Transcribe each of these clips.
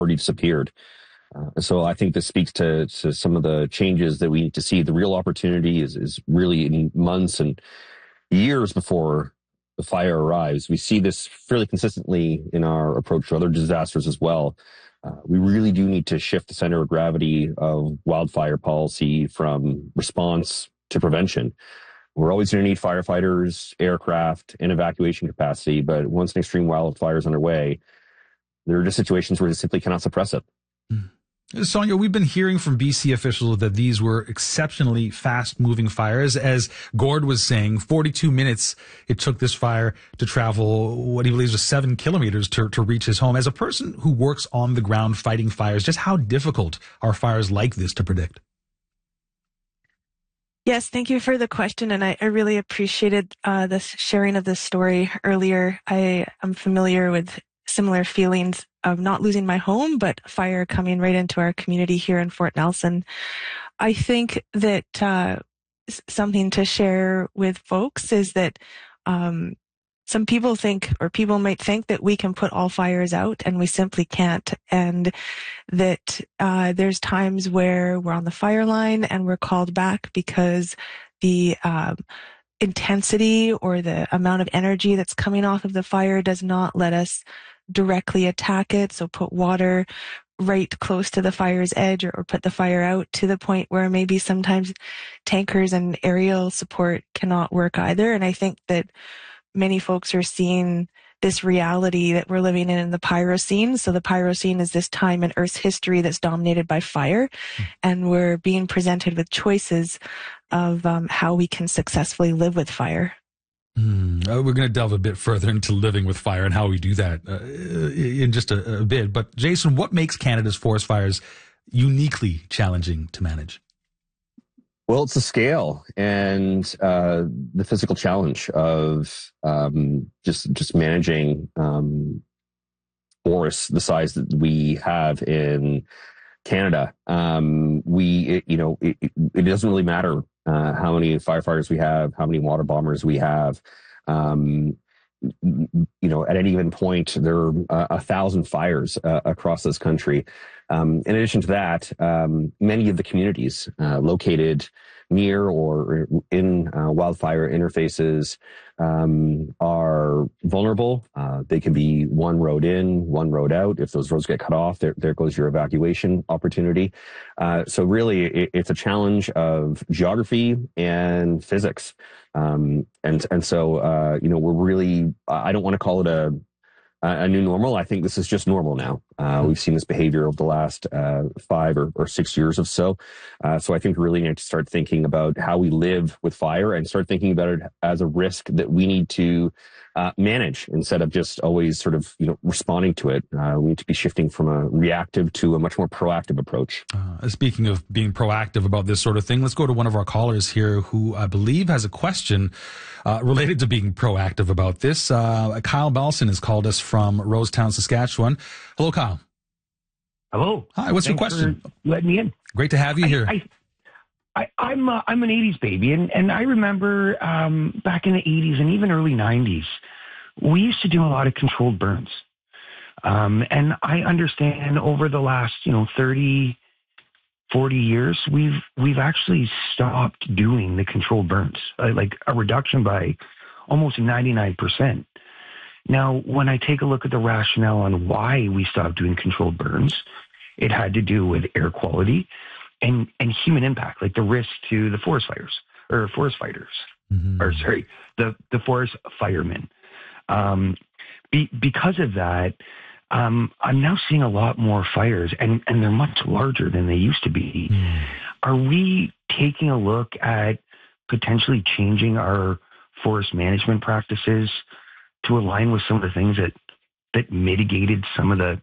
already disappeared. So I think this speaks to some of the changes that we need to see. The real opportunity is really in months and years before the fire arrives. We see this fairly consistently in our approach to other disasters as well. We really do need to shift the center of gravity of wildfire policy from response to prevention. We're always going to need firefighters, aircraft, and evacuation capacity, but once an extreme wildfire is underway, there are just situations where you simply cannot suppress it. Sonia, we've been hearing from BC officials that these were exceptionally fast-moving fires. As Gord was saying, 42 minutes it took this fire to travel what he believes was 7 kilometers to reach his home. As a person who works on the ground fighting fires, just how difficult are fires like this to predict? Yes, thank you for the question, and I really appreciated the sharing of this story earlier. I am familiar with similar feelings of not losing my home, but fire coming right into our community here in Fort Nelson. I think that something to share with folks is that some people think, or people might think, that we can put all fires out, and we simply can't. And that there's times where we're on the fire line and we're called back because the intensity or the amount of energy that's coming off of the fire does not let us directly attack it. So put water right close to the fire's edge, or put the fire out to the point where maybe sometimes tankers and aerial support cannot work either. And I think that many folks are seeing this reality that we're living in the Pyrocene. So the Pyrocene is this time in Earth's history that's dominated by fire. And we're being presented with choices of how we can successfully live with fire. We're going to delve a bit further into living with fire and how we do that in just a bit. But Jason, what makes Canada's forest fires uniquely challenging to manage? Well, it's the scale and the physical challenge of just managing forests the size that we have in Canada. It doesn't really matter how many firefighters we have, how many water bombers we have. At any given point, there are 1,000 fires across this country. In addition to that, many of the communities located near or in wildfire interfaces are vulnerable. They can be one road in, one road out. If those roads get cut off, there goes your evacuation opportunity. So really, it's a challenge of geography and physics. So we're really, I don't want to call it a new normal. I think this is just normal now. We've seen this behavior over the last 5 or 6 years or so. So I think we really need to start thinking about how we live with fire and start thinking about it as a risk that we need to manage instead of just always sort of responding to it. We need to be shifting from a reactive to a much more proactive approach. Speaking of being proactive about this sort of thing, let's go to one of our callers here who I believe has a question related to being proactive about this. Kyle Belson has called us from Rosetown, Saskatchewan. Hello, Kyle. Hello. Hi, what's your question? For letting me in. Great to have you here. I'm an 80s baby, and I remember back in the 80s and even early 90s, we used to do a lot of controlled burns. And I understand over the last 30, 40 years, we've actually stopped doing the controlled burns, like a reduction by almost 99%. Now, when I take a look at the rationale on why we stopped doing controlled burns, it had to do with air quality and human impact, like the risk to the forest fires or forest fighters, the forest firemen. Because of that, I'm now seeing a lot more fires, and they're much larger than they used to be. Are we taking a look at potentially changing our forest management practices to align with some of the things that mitigated some of the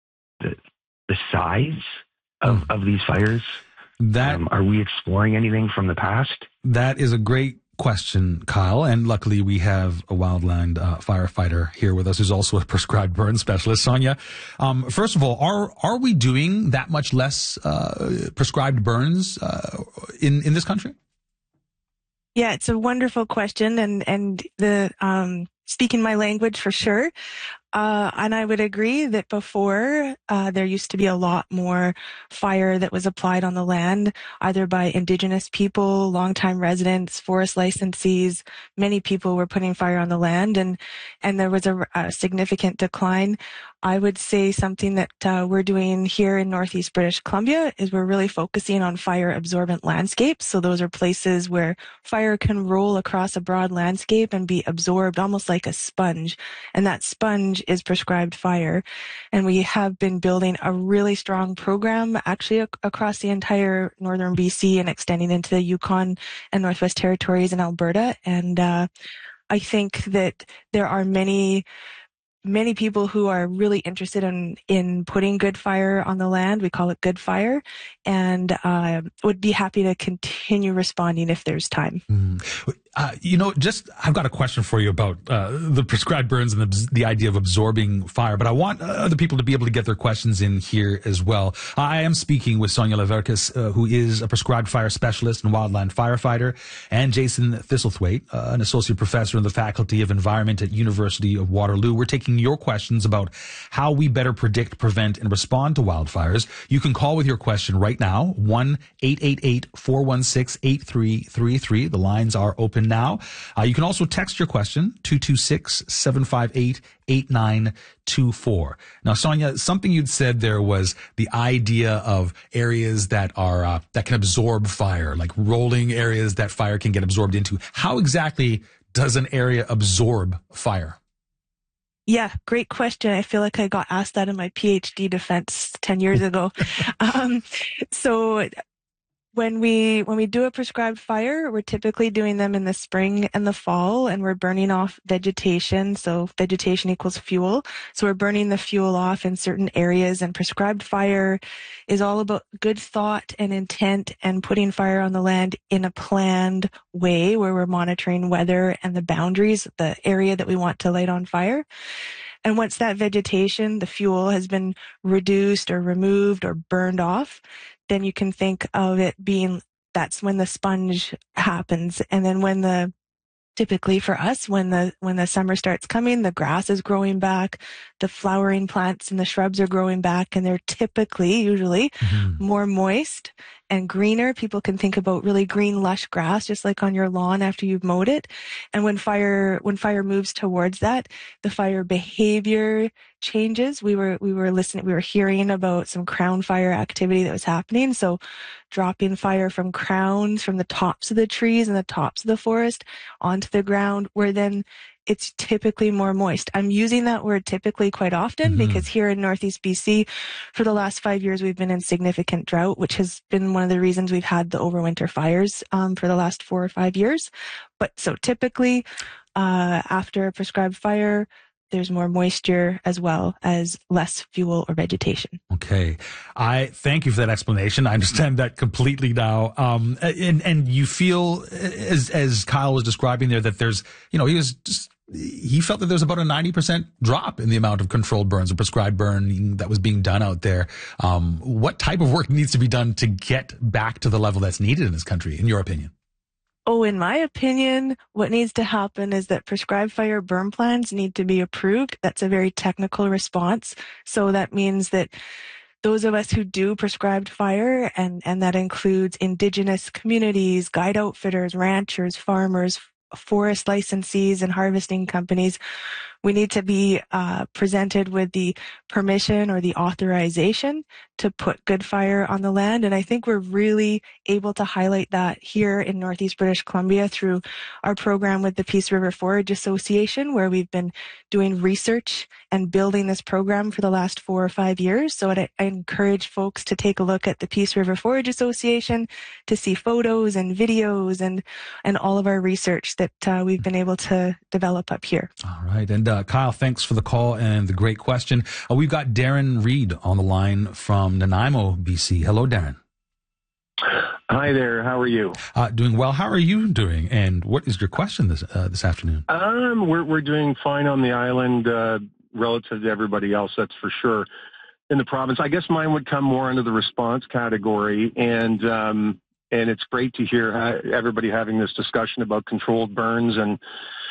size of these fires? Are we exploring anything from the past? That is a great question, Kyle. And luckily we have a wildland firefighter here with us who's also a prescribed burn specialist. Sonia, first of all, are we doing that much less prescribed burns in this country? Yeah, it's a wonderful question, and the speaking my language for sure. And I would agree that before there used to be a lot more fire that was applied on the land, either by Indigenous people, longtime residents, forest licensees. Many people were putting fire on the land, and there was a significant decline. I would say something that we're doing here in Northeast British Columbia is we're really focusing on fire absorbent landscapes. So those are places where fire can roll across a broad landscape and be absorbed almost like a sponge. And that sponge is prescribed fire. And we have been building a really strong program actually across the entire northern BC and extending into the Yukon and Northwest Territories and Alberta. And I think that there are many people who are really interested in putting good fire on the land. We call it good fire, and would be happy to continue responding if there's time. I've got a question for you about the prescribed burns and the idea of absorbing fire, but I want other people to be able to get their questions in here as well. I am speaking with Sonia Leverkus, who is a prescribed fire specialist and wildland firefighter, and Jason Thistlethwaite, an associate professor in the Faculty of Environment at University of Waterloo. We're taking your questions about how we better predict, prevent, and respond to wildfires. You can call with your question right now, 1-888-416-8333. The lines are open now. You can also text your question, 226-758-8924. Now, Sonia, something you'd said there was the idea of areas that are that can absorb fire, like rolling areas that fire can get absorbed into. How exactly does an area absorb fire? Yeah, great question. I feel like I got asked that in my PhD defense 10 years ago. So when we do a prescribed fire, we're typically doing them in the spring and the fall, and we're burning off vegetation. So vegetation equals fuel. So we're burning the fuel off in certain areas, and prescribed fire is all about good thought and intent and putting fire on the land in a planned way where we're monitoring weather and the boundaries, the area that we want to light on fire. And once that vegetation, the fuel, has been reduced or removed or burned off, then you can think of it being, that's when the sponge happens. And then typically for us, when the summer starts coming, the grass is growing back, the flowering plants and the shrubs are growing back, and they're usually more moist and greener. People can think about really green, lush grass, just like on your lawn after you've mowed it. And when fire moves towards that, the fire behavior changes. We were hearing about some crown fire activity that was happening. So dropping fire from crowns, from the tops of the trees and the tops of the forest onto the ground, where then it's typically more moist. I'm using that word typically quite often because here in Northeast BC, for the last 5 years, we've been in significant drought, which has been one of the reasons we've had the overwinter fires for the last 4 or 5 years. But so typically, after a prescribed fire, there's more moisture as well as less fuel or vegetation. Okay. I thank you for that explanation. I understand that completely now. And you feel, as Kyle was describing there, that there's, he felt that there's about a 90% drop in the amount of controlled burns or prescribed burning that was being done out there. What type of work needs to be done to get back to the level that's needed in this country, in your opinion? Oh, in my opinion, what needs to happen is that prescribed fire burn plans need to be approved. That's a very technical response. So that means that those of us who do prescribed fire, and that includes Indigenous communities, guide outfitters, ranchers, farmers, forest licensees, and harvesting companies, we need to be presented with the permission or the authorization to put good fire on the land. And I think we're really able to highlight that here in Northeast British Columbia through our program with the Peace River Forage Association, where we've been doing research and building this program for the last 4 or 5 years. So I encourage folks to take a look at the Peace River Forage Association to see photos and videos and all of our research that we've been able to develop up here. All right. And Kyle, thanks for the call and the great question. We've got Darren Reed on the line from Nanaimo, BC. Hello, Darren. Hi there. How are you? Doing well. How are you doing? And what is your question this afternoon? We're doing fine on the island relative to everybody else, that's for sure, in the province. I guess mine would come more under the response category, and it's great to hear everybody having this discussion about controlled burns and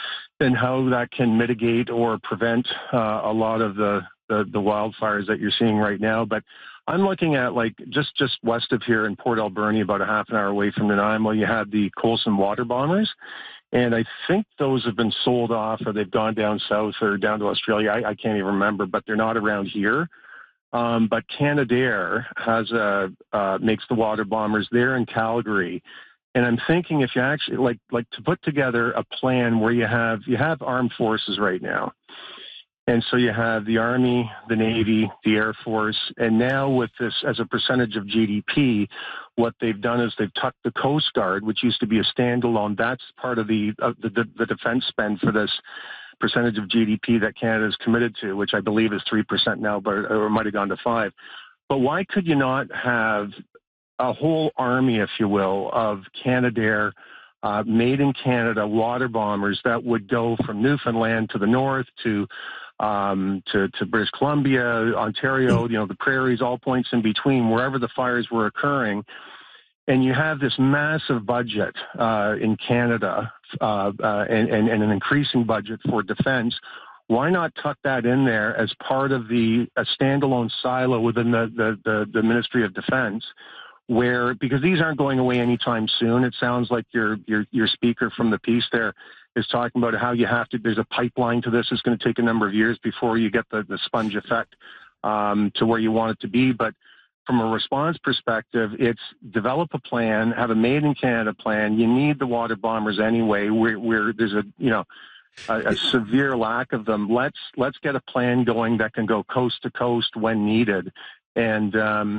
and how that can mitigate or prevent a lot of the wildfires that you're seeing right now. But I'm looking at like just west of here in Port Alberni, about a half an hour away from Nanaimo, you have the Coulson water bombers. And I think those have been sold off, or they've gone down south or down to Australia. I can't even remember, but they're not around here. But Canadair makes the water bombers there in Calgary. And I'm thinking if you actually like to put together a plan where you have armed forces right now. And so you have the Army, the Navy, the Air Force, and now with this as a percentage of GDP, what they've done is they've tucked the Coast Guard, which used to be a standalone. That's part of the defense spend for this percentage of GDP that Canada is committed to, which I believe is 3% now, or it might have gone to 5%. But why could you not have a whole army, if you will, of Canadair made in Canada water bombers that would go from Newfoundland to the north to British Columbia, Ontario, the prairies, all points in between, wherever the fires were occurring. And you have this massive budget in Canada and an increasing budget for defense. Why not tuck that in there as part of a standalone silo within the Ministry of Defense? Because these aren't going away anytime soon. It sounds like your speaker from the piece there is talking about how there's a pipeline to this. It's going to take a number of years before you get the sponge effect to where you want it to be. But from a response perspective, it's develop a plan, have a made in Canada plan. You need the water bombers anyway, where there's a severe lack of them. Let's get a plan going that can go coast to coast when needed. And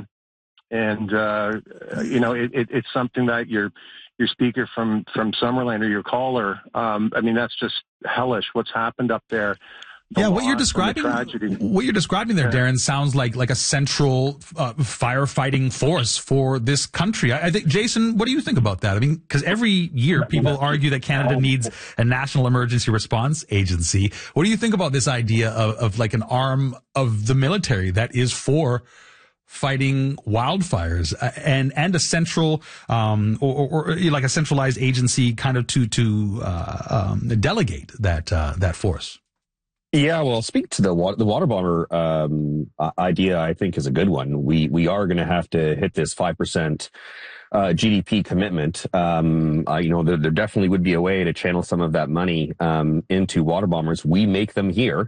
it's something that your speaker from Summerland, or your caller, that's just hellish what's happened up there. What you're describing there, Darren, sounds like a central firefighting force for this country. I think, Jason, what do you think about that? Because every year people argue that Canada needs a national emergency response agency. What do you think about this idea of like an arm of the military that is for fighting wildfires and a central or like a centralized agency kind of to delegate that force? Yeah, well, speak to the water bomber idea. I think is a good one. We are going to have to hit this 5% GDP commitment. There definitely would be a way to channel some of that money into water bombers. We make them here.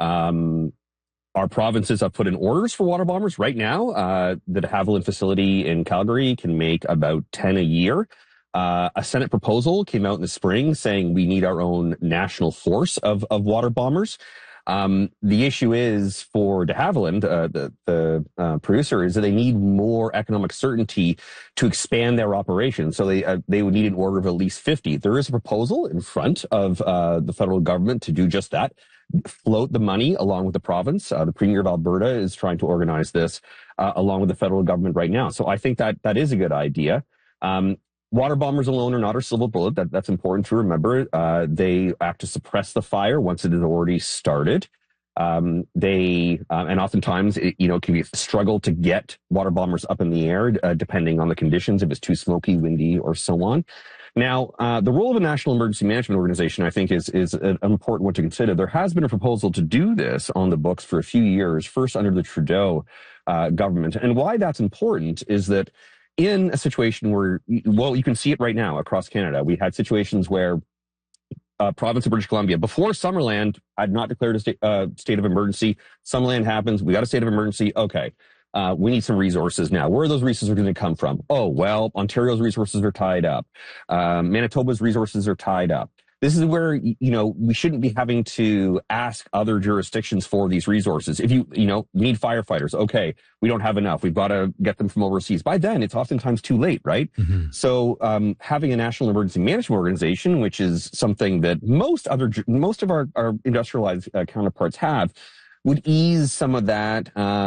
Our provinces have put in orders for water bombers right now. The de Havilland facility in Calgary can make about 10 a year. A Senate proposal came out in the spring saying we need our own national force of water bombers. The issue is for de Havilland, the producer, is that they need more economic certainty to expand their operation. So they would need an order of at least 50. There is a proposal in front of the federal government to do just that. Float the money along with the province. The Premier of Alberta is trying to organize this along with the federal government right now. So I think that is a good idea. Water bombers alone are not a silver bullet. That's important to remember. They act to suppress the fire once it has already started. And oftentimes, it can be a struggle to get water bombers up in the air, depending on the conditions, if it's too smoky, windy, or so on. Now, the role of a national emergency management organization, I think, is an important one to consider. There has been a proposal to do this on the books for a few years, first under the Trudeau government. And why that's important is that in a situation where, you can see it right now across Canada. We had situations where province of British Columbia, before Summerland, had not declared a state of emergency. Summerland happens. We got a state of emergency. Okay. We need some resources now. Where are those resources going to come from? Oh, well, Ontario's resources are tied up. Manitoba's resources are tied up. This is where, we shouldn't be having to ask other jurisdictions for these resources. If we need firefighters. Okay, we don't have enough. We've got to get them from overseas. By then, it's oftentimes too late, right? Mm-hmm. So, having a national emergency management organization, which is something that most of our industrialized counterparts have, would ease some of that,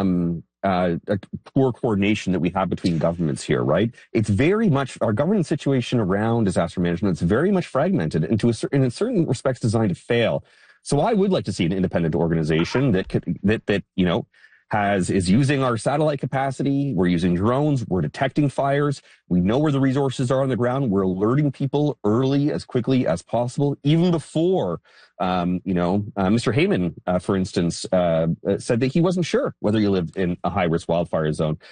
poor coordination that we have between governments here, right? It's very much, our governance situation around disaster management, it's very much fragmented and in certain respects designed to fail. So I would like to see an independent organization that is using our satellite capacity. We're using drones. We're detecting fires. We know where the resources are on the ground. We're alerting people early, as quickly as possible, even before, Mr. Heyman, for instance, said that he wasn't sure whether you lived in a high-risk wildfire zone.